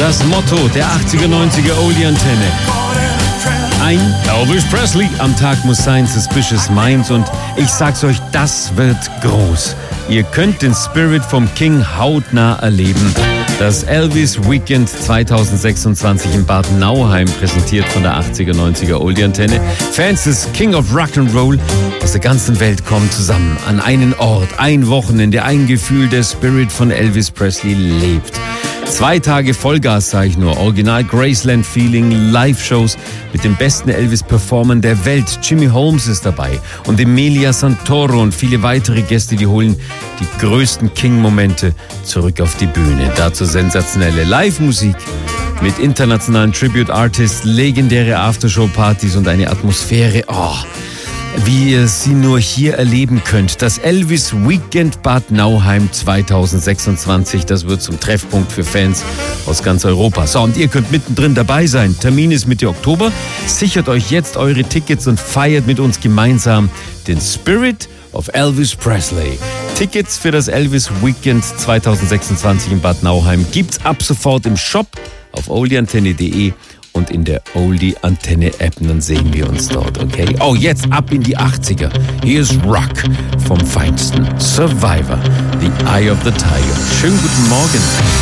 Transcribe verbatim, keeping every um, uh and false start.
Das Motto der achtziger, neunziger Oldie-Antenne. Ein Elvis Presley am Tag muss sein, Suspicious Minds, und ich sag's euch, das wird groß. Ihr könnt den Spirit vom King hautnah erleben. Das Elvis Weekend zweitausendsechsundzwanzig in Bad Nauheim, präsentiert von der achtziger, neunziger Oldie-Antenne. Fans des King of Rock'n'Roll aus der ganzen Welt kommen zusammen an einen Ort, ein Wochenende, ein Gefühl, der Spirit von Elvis Presley lebt. Zwei Tage Vollgas, sag ich nur. Original Graceland-Feeling, Live-Shows mit den besten Elvis-Performern der Welt. Jimmy Holmes ist dabei und Emilia Santoro und viele weitere Gäste, die holen die größten King-Momente zurück auf die Bühne. Dazu sensationelle Live-Musik mit internationalen Tribute-Artists, legendäre Aftershow-Partys und eine Atmosphäre, oh, wie ihr sie nur hier erleben könnt. Das Elvis Weekend Bad Nauheim zweitausendsechsundzwanzig, das wird zum Treffpunkt für Fans aus ganz Europa. So, und ihr könnt mittendrin dabei sein. Termin ist Mitte Oktober. Sichert euch jetzt eure Tickets und feiert mit uns gemeinsam den Spirit of Elvis Presley. Tickets für das Elvis Weekend zweitausendsechsundzwanzig in Bad Nauheim gibt's ab sofort im Shop auf oldieantenne punkt de und in der Oldie-Antenne-App, dann sehen wir uns dort, okay? Oh, jetzt ab in die achtziger. Hier ist Rock vom Feinsten. Survivor, The Eye of the Tiger. Schönen guten Morgen.